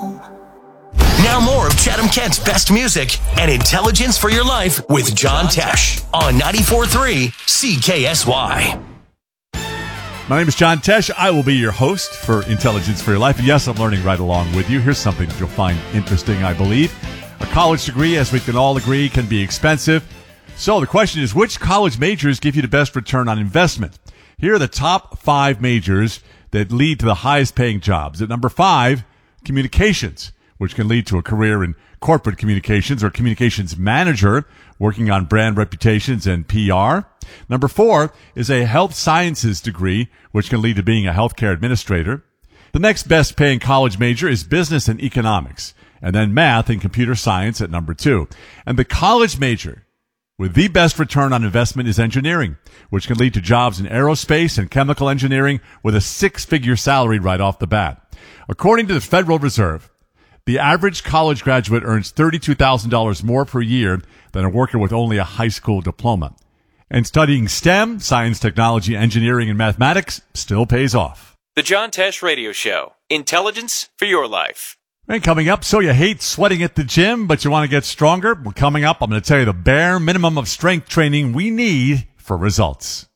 home. Now more of Chatham Kent's best music and intelligence for your life with John Tesh on 94.3 CKSY. My name is John Tesh. I will be your host for Intelligence for Your Life. And yes, I'm learning right along with you. Here's something that you'll find interesting, I believe. A college degree, as we can all agree, can be expensive. So the question is, which college majors give you the best return on investment? Here are the top 5 majors that lead to the highest paying jobs. At number 5, communications, which can lead to a career in corporate communications or communications manager, working on brand reputations and PR. Number 4 is a health sciences degree, which can lead to being a healthcare administrator. The next best paying college major is business and economics, and then math and computer science at number 2. And the college major with the best return on investment is engineering, which can lead to jobs in aerospace and chemical engineering with a 6-figure salary right off the bat. According to the Federal Reserve, the average college graduate earns $32,000 more per year than a worker with only a high school diploma. And studying STEM, science, technology, engineering, and mathematics still pays off. The John Tesh Radio Show. Intelligence for your life. And coming up, so you hate sweating at the gym, but you want to get stronger? Well, coming up, I'm going to tell you the bare minimum of strength training we need for results.